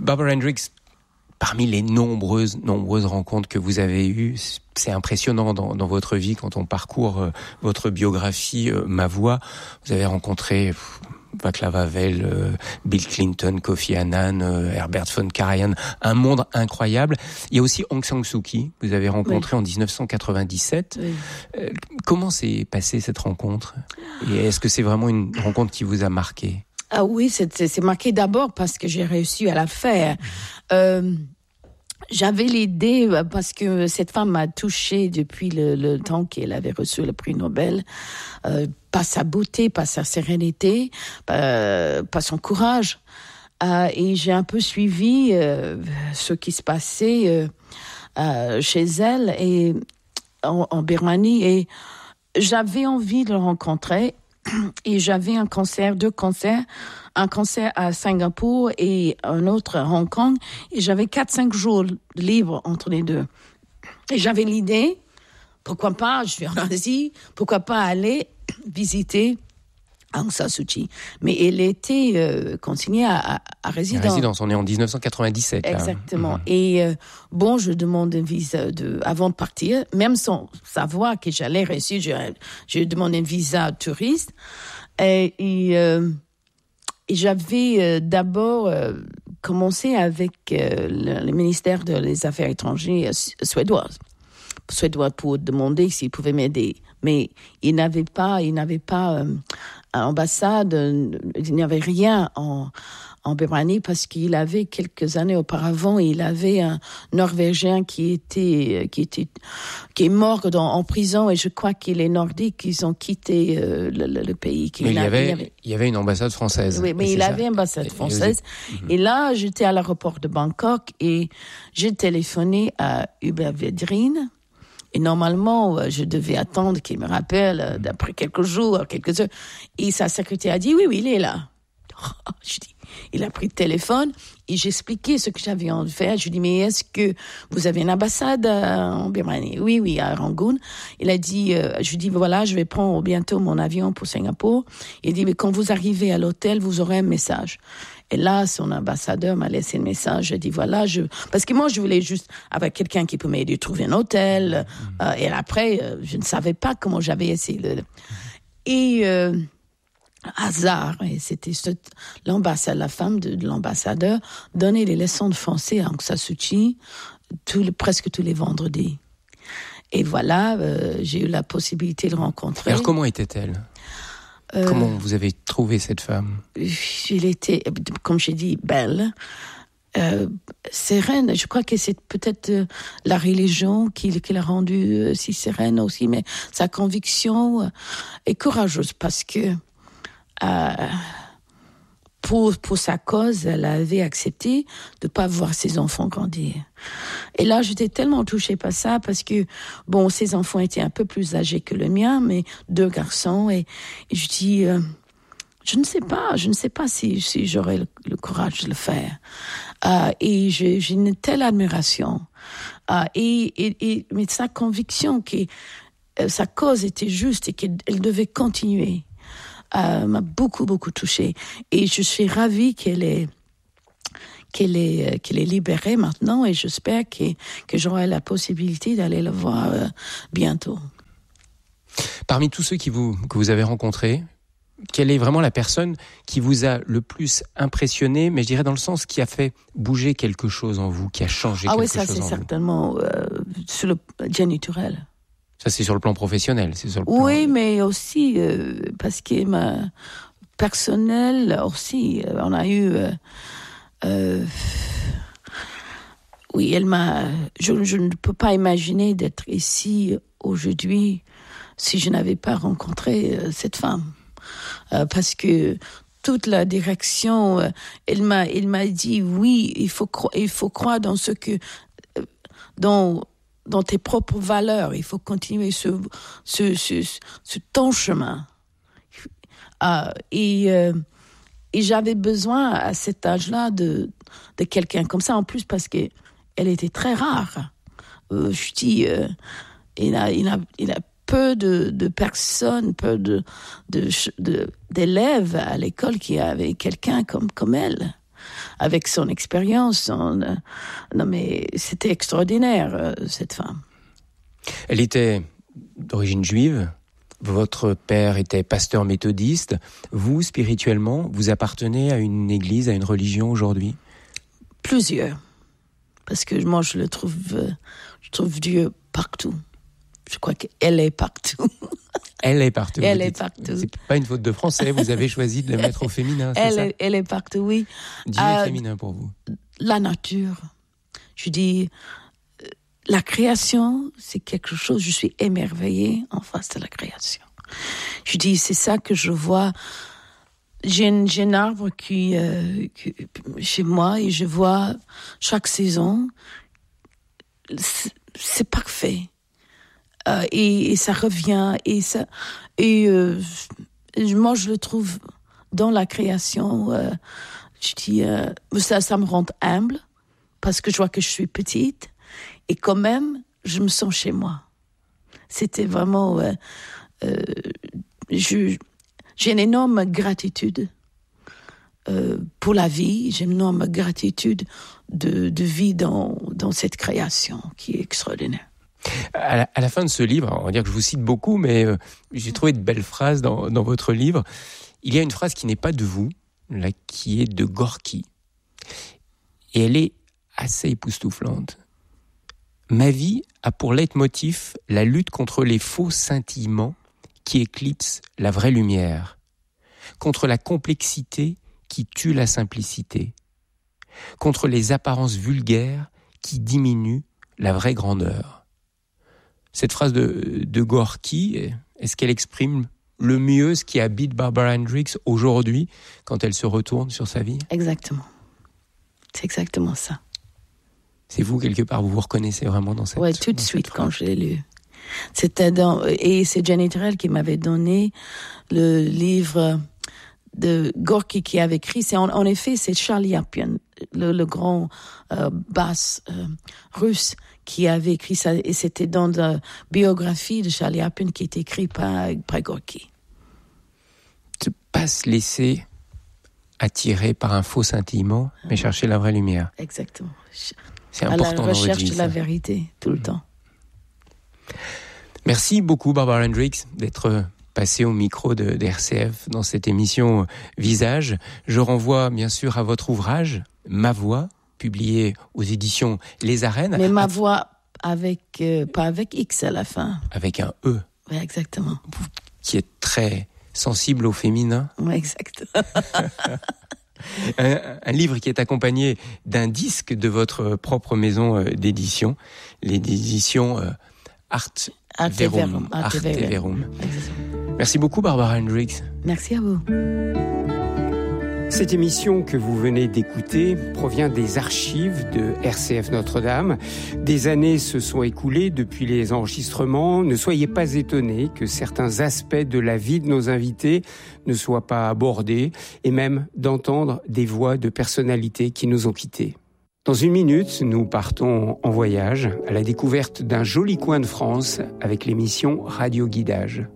Barbara Hendricks, parmi les nombreuses rencontres que vous avez eues, c'est impressionnant dans votre vie quand on parcourt votre biographie, Ma Voix. Vous avez rencontré Václav Havel, Bill Clinton, Kofi Annan, Herbert von Karajan, un monde incroyable. Il y a aussi Aung San Suu Kyi, vous avez rencontré en 1997. Oui. Comment s'est passée cette rencontre ? Et est-ce que c'est vraiment une rencontre qui vous a marqué ? Ah oui, c'est marqué d'abord parce que j'ai réussi à la faire. J'avais l'idée, parce que cette femme m'a touchée depuis le temps qu'elle avait reçu le prix Nobel, par sa beauté, par sa sérénité, par son courage. Et j'ai un peu suivi ce qui se passait chez elle et en Birmanie. Et j'avais envie de le rencontrer. Et j'avais deux concerts, un concert à Singapour et un autre à Hong Kong. Et j'avais 4-5 jours libres entre les deux. Et j'avais l'idée, pourquoi pas, je suis en Asie, pourquoi pas aller visiter Aung San Suu Kyi. Mais elle était consignée à résidence. Résidence, on est en 1997. Exactement. Là. Et je demande un visa avant de partir, même sans savoir que j'allais réussir, je demande un visa touriste. Et j'avais d'abord commencé avec le ministère des Affaires étrangères suédois pour demander s'ils pouvaient m'aider. Mais il n'avait pas ambassade, il n'y avait rien en Birmanie parce qu'il avait quelques années auparavant, il avait un Norvégien qui est mort en prison et je crois que les Nordiques, ils ont quitté le pays. Mais il y avait une ambassade française. Oui, mais il avait une ambassade française. Et là, j'étais à l'aéroport de Bangkok et j'ai téléphoné à Hubert Védrine. Et normalement, je devais attendre qu'il me rappelle d'après quelques jours, quelques heures. Et sa secrétaire a dit, oui, il est là. Je dis, il a pris le téléphone et j'ai expliqué ce que j'avais envie de faire. Je lui ai dit, mais est-ce que vous avez une ambassade en Birmanie ? Oui, à Rangoon. Il a dit, je lui ai dit, voilà, je vais prendre bientôt mon avion pour Singapour. Il a dit, mais quand vous arrivez à l'hôtel, vous aurez un message. Et là, son ambassadeur m'a laissé le message. J'ai dit, voilà, parce que moi, je voulais juste avoir quelqu'un qui peut m'aider à trouver un hôtel. Et après, je ne savais pas comment j'avais essayé. Et hasard, et c'était la femme de l'ambassadeur, donnait les leçons de français à Aung San Suu Kyi presque tous les vendredis. Et voilà, j'ai eu la possibilité de le rencontrer. Alors, comment était-elle ? Comment vous avez trouvé cette femme ? Elle était, comme j'ai dit, belle, sereine. Je crois que c'est peut-être la religion qui l'a rendue si sereine aussi, mais sa conviction est courageuse parce que pour sa cause, elle avait accepté de pas voir ses enfants grandir. Et là, j'étais tellement touchée par ça parce que, ses enfants étaient un peu plus âgés que le mien, mais 2 garçons. Et je dis, je ne sais pas si j'aurais le courage de le faire. Et j'ai une telle admiration. Mais sa conviction que sa cause était juste et qu'elle devait continuer. M'a beaucoup touchée. Et je suis ravie qu'elle est libérée maintenant et j'espère que j'aurai la possibilité d'aller la voir bientôt. Parmi tous ceux que vous avez rencontrés, quelle est vraiment la personne qui vous a le plus impressionné, mais je dirais dans le sens qui a fait bouger quelque chose en vous, qui a changé quelque chose en vous ? Ah oui, ça c'est certainement sur le Jenny Turrell. Ça, c'est sur le plan professionnel, c'est sur le plan... Oui, mais aussi parce que personnel aussi, on a eu... oui, elle m'a... Je ne peux pas imaginer d'être ici aujourd'hui si je n'avais pas rencontré cette femme. Parce que toute la direction, elle m'a dit, oui, il faut croire dans ce que... dans tes propres valeurs, il faut continuer ton chemin. Et j'avais besoin à cet âge-là de quelqu'un comme ça, en plus parce que elle était très rare. Je dis, il a peu de personnes, peu d'élèves à l'école qui avaient quelqu'un comme elle. avec son expérience. Non, mais c'était extraordinaire, cette femme. Elle était d'origine juive. Votre père était pasteur méthodiste. Vous, spirituellement, vous appartenez à une église, à une religion aujourd'hui? Plusieurs. Parce que moi, je trouve Dieu partout. Je crois qu'elle est partout. Elle est partout. Elle est partout. C'est pas une faute de français, vous avez choisi de le mettre au féminin, c'est ça? Elle est partout, oui. Dieu est féminin pour vous. La nature. Je dis, la création, c'est quelque chose, je suis émerveillée en face de la création. Je dis, c'est ça que je vois. J'ai un arbre qui chez moi et je vois chaque saison, c'est parfait. Et ça revient moi je le trouve dans la création. Je dis ça me rend humble parce que je vois que je suis petite et quand même je me sens chez moi. C'était vraiment j'ai une énorme gratitude pour la vie. J'ai une énorme gratitude de vie dans cette création qui est extraordinaire. À la fin de ce livre, on va dire que je vous cite beaucoup, mais j'ai trouvé de belles phrases dans votre livre. Il y a une phrase qui n'est pas de vous, là, qui est de Gorky. Et elle est assez époustouflante. Ma vie a pour leitmotiv la lutte contre les faux scintillements qui éclipsent la vraie lumière, contre la complexité qui tue la simplicité, contre les apparences vulgaires qui diminuent la vraie grandeur. Cette phrase de Gorky, est-ce qu'elle exprime le mieux ce qui habite Barbara Hendricks aujourd'hui quand elle se retourne sur sa vie? Exactement. C'est exactement ça. C'est vous, quelque part, vous vous reconnaissez vraiment dans cette phrase? Oui, tout de suite quand je l'ai lu. Et c'est Jenny Terrell qui m'avait donné le livre de Gorky qui avait écrit. En effet, c'est Charlie Chaplin, le grand basse russe, qui avait écrit ça, et c'était dans la biographie de Charlie Chaplin qui est écrite par Gorky. Ne pas se laisser attirer par un faux scintillement, mais chercher la vraie lumière. Exactement. C'est important dans votre vie. À la recherche de la vérité, tout le temps. Merci beaucoup, Barbara Hendricks, d'être passée au micro de RCF dans cette émission Visage. Je renvoie bien sûr à votre ouvrage, Ma Voix, publié aux éditions Les Arènes. Mais Ma Voix pas avec X à la fin. Avec un E. Oui, exactement. Qui est très sensible au féminin. Oui, exactement. Un livre qui est accompagné d'un disque de votre propre maison d'édition, les éditions Art Verum. Merci beaucoup, Barbara Hendricks. Merci à vous. Cette émission que vous venez d'écouter provient des archives de RCF Notre-Dame. Des années se sont écoulées depuis les enregistrements. Ne soyez pas étonnés que certains aspects de la vie de nos invités ne soient pas abordés et même d'entendre des voix de personnalités qui nous ont quittés. Dans une minute, nous partons en voyage à la découverte d'un joli coin de France avec l'émission Radio Guidage.